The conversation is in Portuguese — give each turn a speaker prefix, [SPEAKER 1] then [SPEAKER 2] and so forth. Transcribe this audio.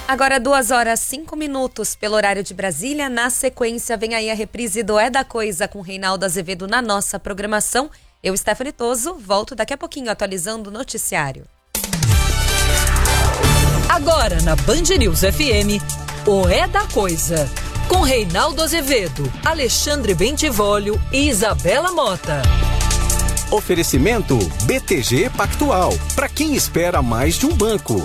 [SPEAKER 1] Agora 2h05 pelo horário de Brasília. Na sequência vem aí a reprise do É da Coisa com Reinaldo Azevedo na nossa programação. Eu, Stephanie Toso, volto daqui a pouquinho atualizando o noticiário.
[SPEAKER 2] Agora na Band News FM, o É da Coisa, com Reinaldo Azevedo, Alexandre Bentivolio e Isabela Mota.
[SPEAKER 3] Oferecimento BTG Pactual, para quem espera mais de um banco.